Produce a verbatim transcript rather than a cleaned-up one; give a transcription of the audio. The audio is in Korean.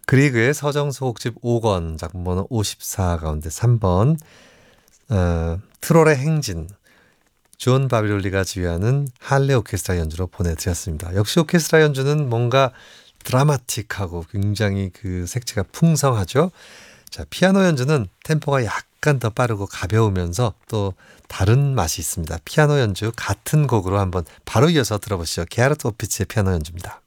그리그의 서정소곡집 오 권 작품번호 오십사 가운데 삼 번 어, 트롤의 행진 존 바비롤리가 지휘하는 할레 오케스트라 연주로 보내드렸습니다. 역시 오케스트라 연주는 뭔가 드라마틱하고 굉장히 그 색채가 풍성하죠. 자, 피아노 연주는 템포가 약간 더 빠르고 가벼우면서 또 다른 맛이 있습니다. 피아노 연주 같은 곡으로 한번 바로 이어서 들어보시죠. 게하르트 오피츠의 피아노 연주입니다.